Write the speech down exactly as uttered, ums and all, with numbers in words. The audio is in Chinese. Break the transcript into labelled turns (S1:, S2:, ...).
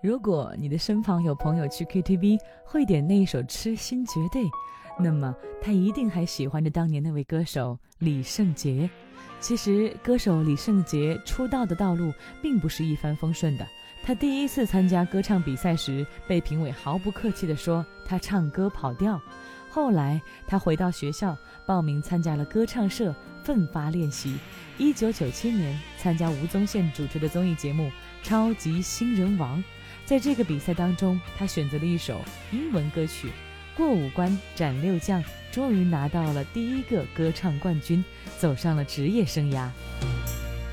S1: 如果你的身旁有朋友去 K T V 会点那一首《痴心绝对》，那么他一定还喜欢着当年那位歌手李圣杰。其实歌手李圣杰出道的道路并不是一帆风顺的，他第一次参加歌唱比赛时，被评委毫不客气地说他唱歌跑调。后来他回到学校，报名参加了歌唱社，奋发练习。一九九七年参加吴宗宪主持的综艺节目《超级新人王》，在这个比赛当中，他选择了一首英文歌曲，过五关斩六将，终于拿到了第一个歌唱冠军，走上了职业生涯。